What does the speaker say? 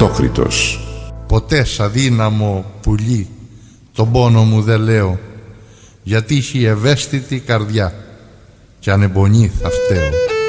Ερωτόκριτος. Ποτέ σ' αδύναμο πουλί τον πόνο μου δεν λέω, γιατί έχει ευαίσθητη καρδιά κι αν εμπονεί θα φταίω.